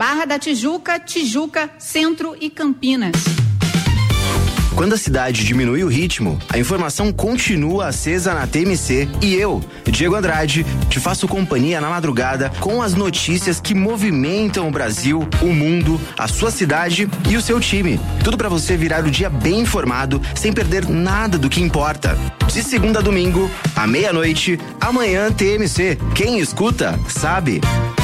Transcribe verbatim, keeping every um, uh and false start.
Barra da Tijuca, Tijuca, Centro e Campinas. Quando a cidade diminui o ritmo, a informação continua acesa na T M C e eu, Diego Andrade, te faço companhia na madrugada com as notícias que movimentam o Brasil, o mundo, a sua cidade e o seu time. Tudo para você virar o dia bem informado, sem perder nada do que importa. De segunda a domingo, à meia-noite, amanhã T M C. Quem escuta, sabe.